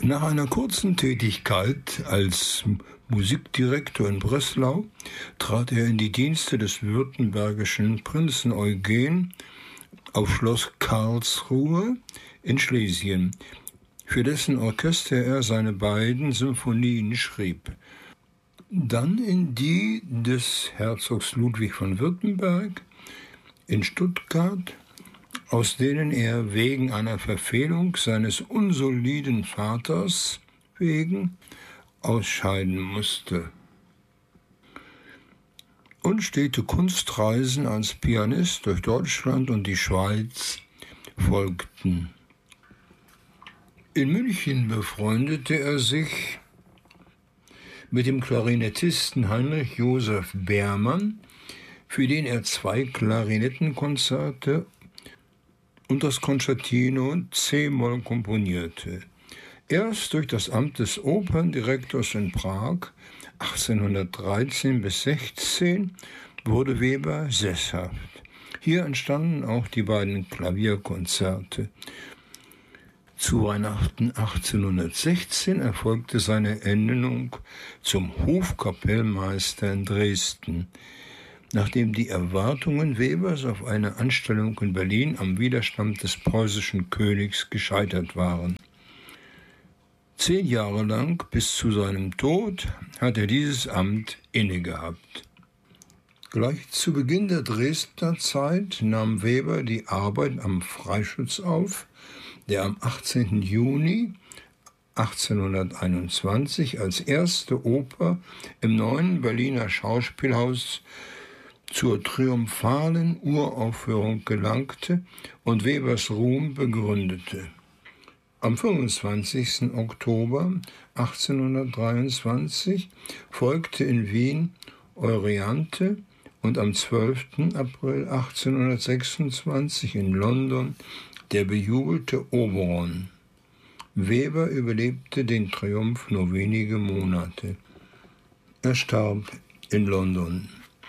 Nach einer kurzen Tätigkeit als Musikdirektor in Breslau trat er in die Dienste des württembergischen Prinzen Eugen auf Schloss Karlsruhe in Schlesien, für dessen Orchester er seine beiden Symphonien schrieb. Dann in die des Herzogs Ludwig von Württemberg in Stuttgart, aus denen er wegen einer Verfehlung seines unsoliden Vaters wegen ausscheiden musste. Und stete Kunstreisen als Pianist durch Deutschland und die Schweiz folgten. In München befreundete er sich mit dem Klarinettisten Heinrich Joseph Beermann, für den er 2 Klarinettenkonzerte und das Concertino C-Moll komponierte. Erst durch das Amt des Operndirektors in Prag 1813 bis 16 wurde Weber sesshaft. Hier entstanden auch die beiden Klavierkonzerte. Zu Weihnachten 1816 erfolgte seine Ernennung zum Hofkapellmeister in Dresden, nachdem die Erwartungen Webers auf eine Anstellung in Berlin am Widerstand des preußischen Königs gescheitert waren. 10 Jahre lang, bis zu seinem Tod, hat er dieses Amt innegehabt. Gleich zu Beginn der Dresdner Zeit nahm Weber die Arbeit am Freischütz auf, der am 18. Juni 1821 als erste Oper im neuen Berliner Schauspielhaus zur triumphalen Uraufführung gelangte und Webers Ruhm begründete. Am 25. Oktober 1823 folgte in Wien Euryanthe und am 12. April 1826 in London der bejubelte Oberon. Weber überlebte den Triumph nur wenige Monate. Er starb in London.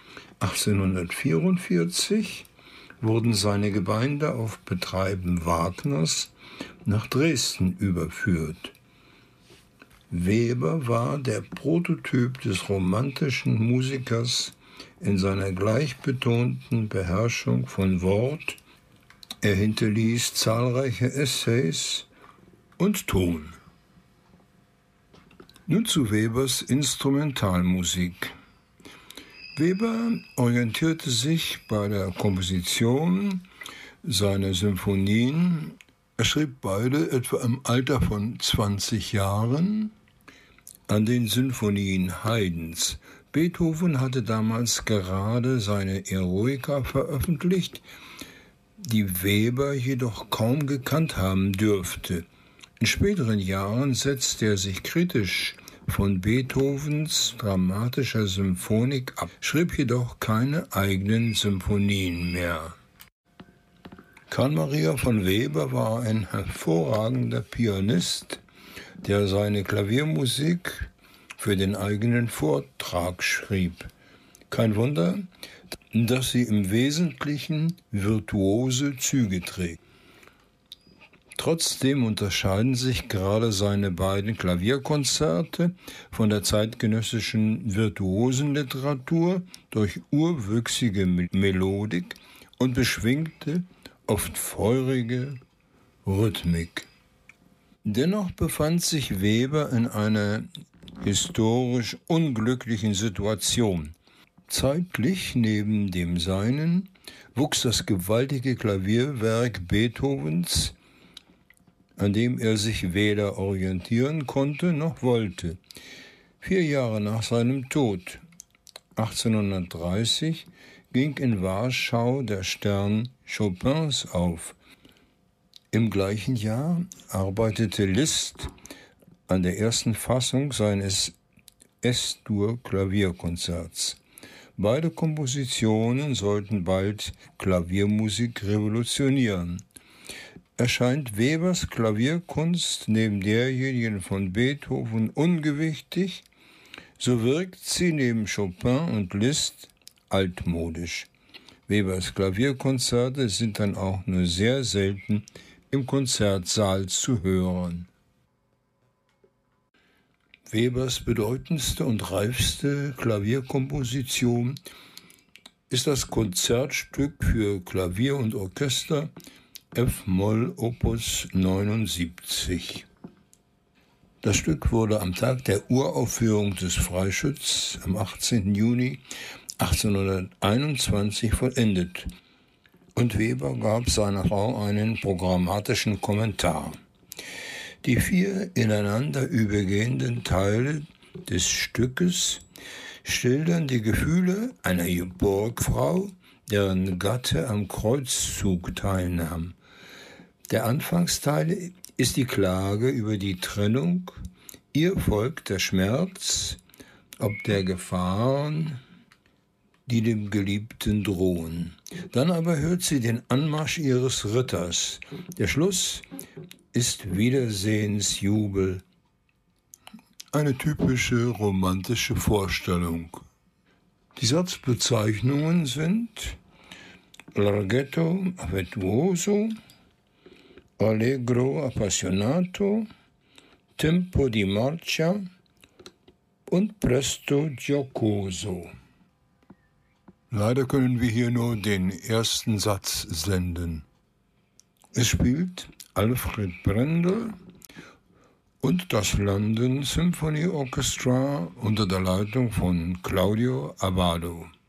1844 wurden seine Gebeine auf Betreiben Wagners nach Dresden überführt. Weber war der Prototyp des romantischen Musikers in seiner gleichbetonten Beherrschung von Wort. Er hinterließ zahlreiche Essays und Ton. Nun zu Webers Instrumentalmusik. Weber orientierte sich bei der Komposition seiner Symphonien. Er schrieb beide etwa im Alter von 20 Jahren an den Sinfonien Haydns. Beethoven hatte damals gerade seine Eroica veröffentlicht, die Weber jedoch kaum gekannt haben dürfte. In späteren Jahren setzte er sich kritisch von Beethovens dramatischer Symphonik ab, schrieb jedoch keine eigenen Symphonien mehr. Carl Maria von Weber war ein hervorragender Pianist, der seine Klaviermusik für den eigenen Vortrag schrieb. Kein Wunder, dass sie im Wesentlichen virtuose Züge trägt. Trotzdem unterscheiden sich gerade seine beiden Klavierkonzerte von der zeitgenössischen Virtuosenliteratur durch urwüchsige Melodik und beschwingte, oft feurige Rhythmik. Dennoch befand sich Weber in einer historisch unglücklichen Situation. Zeitlich neben dem Seinen wuchs das gewaltige Klavierwerk Beethovens, an dem er sich weder orientieren konnte noch wollte. 4 Jahre nach seinem Tod, 1830, ging in Warschau der Stern Chopins auf. Im gleichen Jahr arbeitete Liszt an der ersten Fassung seines S-Dur-Klavierkonzerts. Beide Kompositionen sollten bald Klaviermusik revolutionieren. Erscheint Webers Klavierkunst neben derjenigen von Beethoven ungewichtig, so wirkt sie neben Chopin und Liszt altmodisch. Webers Klavierkonzerte sind dann auch nur sehr selten im Konzertsaal zu hören. Webers bedeutendste und reifste Klavierkomposition ist das Konzertstück für Klavier und Orchester F-Moll Opus 79. Das Stück wurde am Tag der Uraufführung des Freischütz am 18. Juni 1821 vollendet und Weber gab seiner Frau einen programmatischen Kommentar. Die 4 ineinander übergehenden Teile des Stückes schildern die Gefühle einer Burgfrau, deren Gatte am Kreuzzug teilnahm. Der Anfangsteil ist die Klage über die Trennung, ihr folgt der Schmerz ob der Gefahren, die dem Geliebten drohen. Dann aber hört sie den Anmarsch ihres Ritters. Der Schluss ist Wiedersehensjubel. Eine typische romantische Vorstellung. Die Satzbezeichnungen sind Larghetto affettuoso, Allegro appassionato, Tempo di marcia und Presto giocoso. Leider können wir hier nur den ersten Satz senden. Es spielt Alfred Brendel und das London Symphony Orchestra unter der Leitung von Claudio Abbado.